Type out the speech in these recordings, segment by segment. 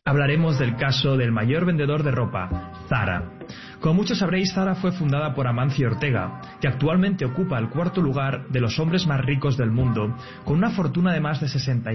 Hablaremos del caso del mayor vendedor de ropa, Zara. Como muchos sabréis, Zara fue fundada por Amancio Ortega, que actualmente ocupa el cuarto lugar de los hombres más ricos del mundo, con una fortuna de más de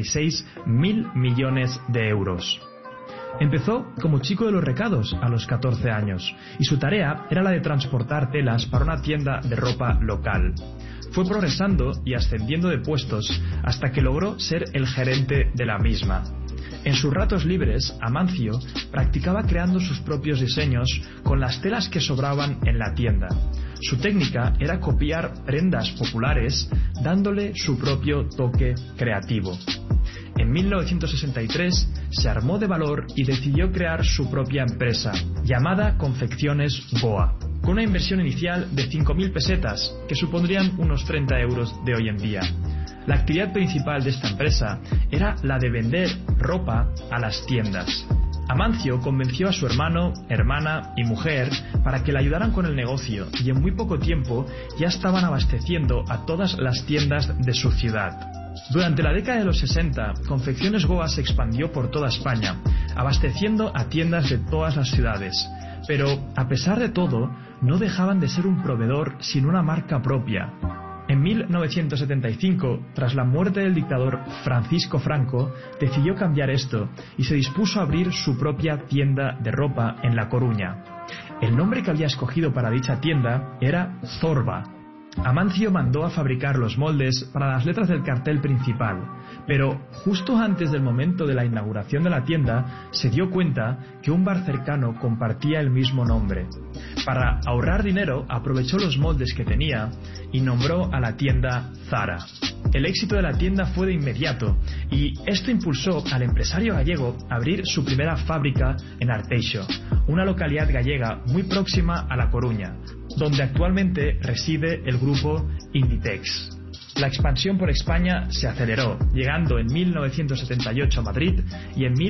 66.000 millones de euros. Empezó como chico de los recados a los 14 años, y su tarea era la de transportar telas para una tienda de ropa local. Fue progresando y ascendiendo de puestos hasta que logró ser el gerente de la misma. En sus ratos libres, Amancio practicaba creando sus propios diseños con las telas que sobraban en la tienda. Su técnica era copiar prendas populares dándole su propio toque creativo. En 1963 se armó de valor y decidió crear su propia empresa, llamada Confecciones Goa, con una inversión inicial de 5.000 pesetas, que supondrían unos 30 euros de hoy en día. La actividad principal de esta empresa era la de vender ropa a las tiendas. Amancio convenció a su hermano, hermana y mujer para que le ayudaran con el negocio y en muy poco tiempo ya estaban abasteciendo a todas las tiendas de su ciudad. Durante la década de los 60, Confecciones Goa se expandió por toda España, abasteciendo a tiendas de todas las ciudades. Pero, a pesar de todo, no dejaban de ser un proveedor sin una marca propia. En 1975, tras la muerte del dictador Francisco Franco, decidió cambiar esto y se dispuso a abrir su propia tienda de ropa en La Coruña. El nombre que había escogido para dicha tienda era Zorba. Amancio mandó a fabricar los moldes para las letras del cartel principal, pero justo antes del momento de la inauguración de la tienda se dio cuenta que un bar cercano compartía el mismo nombre. Para ahorrar dinero aprovechó los moldes que tenía y nombró a la tienda Zara. El éxito de la tienda fue de inmediato y esto impulsó al empresario gallego a abrir su primera fábrica en Arteixo, una localidad gallega muy próxima a La Coruña, donde actualmente reside el grupo Inditex. La expansión por España se aceleró, llegando en 1978 a Madrid y en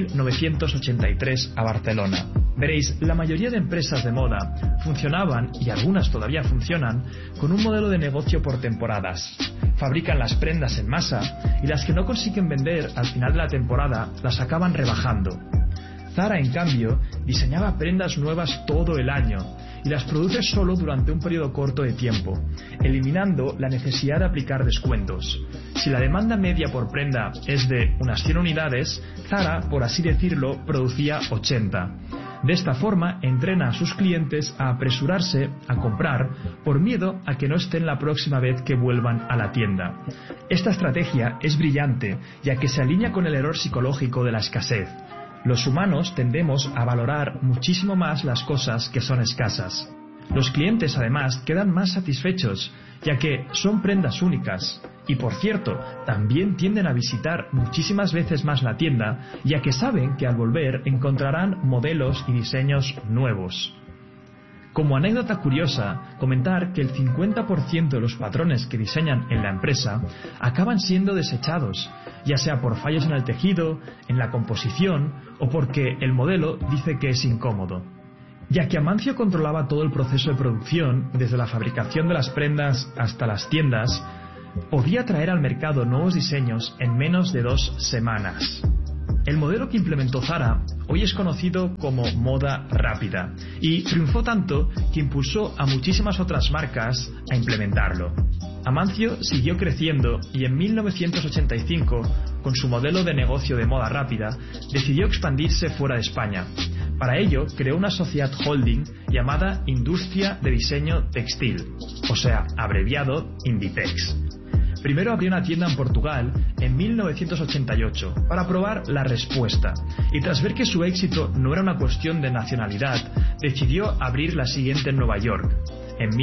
1983 a Barcelona. Veréis, la mayoría de empresas de moda funcionaban, y algunas todavía funcionan, con un modelo de negocio por temporadas. Fabrican las prendas en masa y las que no consiguen vender al final de la temporada las acaban rebajando. Zara, en cambio, diseñaba prendas nuevas todo el año y las produce solo durante un periodo corto de tiempo, eliminando la necesidad de aplicar descuentos. Si la demanda media por prenda es de unas 100 unidades, Zara, por así decirlo, producía 80. De esta forma, entrena a sus clientes a apresurarse a comprar por miedo a que no estén la próxima vez que vuelvan a la tienda. Esta estrategia es brillante, ya que se alinea con el error psicológico de la escasez. Los humanos tendemos a valorar muchísimo más las cosas que son escasas. Los clientes, además, quedan más satisfechos, ya que son prendas únicas. Y, por cierto, también tienden a visitar muchísimas veces más la tienda, ya que saben que al volver encontrarán modelos y diseños nuevos. Como anécdota curiosa, comentar que el 50% de los patrones que diseñan en la empresa acaban siendo desechados, ya sea por fallos en el tejido, en la composición o porque el modelo dice que es incómodo. Ya que Amancio controlaba todo el proceso de producción, desde la fabricación de las prendas hasta las tiendas, podía traer al mercado nuevos diseños en menos de 2 semanas. El modelo que implementó Zara hoy es conocido como moda rápida y triunfó tanto que impulsó a muchísimas otras marcas a implementarlo. Amancio siguió creciendo y en 1985, con su modelo de negocio de moda rápida, decidió expandirse fuera de España. Para ello, creó una sociedad holding llamada Industria de Diseño Textil, o sea, abreviado Inditex. Primero abrió una tienda en Portugal en 1988 para probar la respuesta y tras ver que su éxito no era una cuestión de nacionalidad, decidió abrir la siguiente en Nueva York en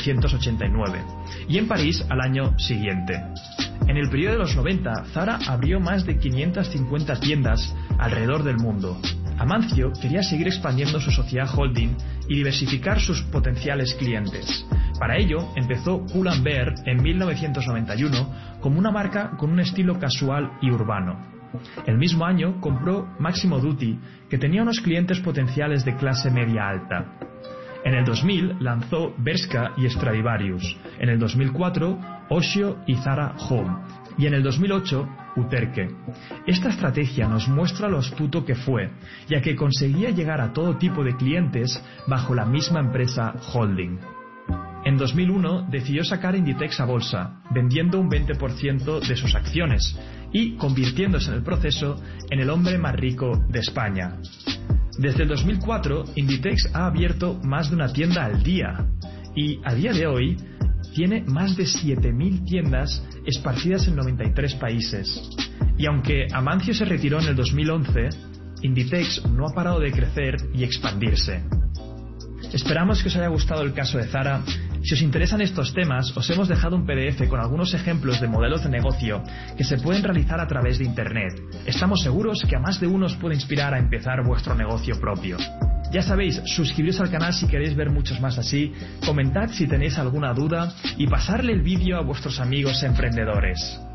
1989 y en París al año siguiente. En el periodo de los 90, Zara abrió más de 550 tiendas alrededor del mundo. Amancio quería seguir expandiendo su sociedad holding y diversificar sus potenciales clientes. Para ello, empezó Pull&Bear en 1991 como una marca con un estilo casual y urbano. El mismo año compró Massimo Dutti, que tenía unos clientes potenciales de clase media alta. En el 2000 lanzó Bershka y Stradivarius. En el 2004, Oshio y Zara Home. Y en el 2008, Uterque. Esta estrategia nos muestra lo astuto que fue, ya que conseguía llegar a todo tipo de clientes bajo la misma empresa holding. En 2001 decidió sacar Inditex a bolsa, vendiendo un 20% de sus acciones y convirtiéndose en el proceso en el hombre más rico de España. Desde el 2004, Inditex ha abierto más de una tienda al día y, a día de hoy, tiene más de 7.000 tiendas esparcidas en 93 países. Y aunque Amancio se retiró en el 2011, Inditex no ha parado de crecer y expandirse. Esperamos que os haya gustado el caso de Zara. Si os interesan estos temas, os hemos dejado un PDF con algunos ejemplos de modelos de negocio que se pueden realizar a través de Internet. Estamos seguros que a más de uno os puede inspirar a empezar vuestro negocio propio. Ya sabéis, suscribiros al canal si queréis ver muchos más así, comentad si tenéis alguna duda y pasarle el vídeo a vuestros amigos emprendedores.